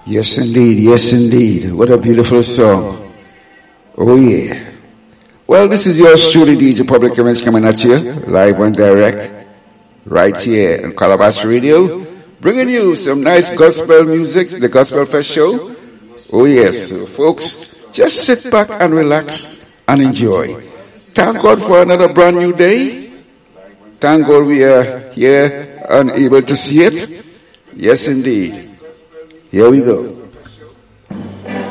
Yes, indeed. Yes, indeed. What a beautiful song. Oh, yeah. Well, this is yours truly, DJ Public Image, coming at you live and direct right here on Calabash Radio, bringing you some nice gospel music, the Gospel Fest Show. Oh, yes, folks, just sit back and relax and enjoy. Thank God for another brand new day. Thank God we are here and able to see it. Yes, indeed. Here we go.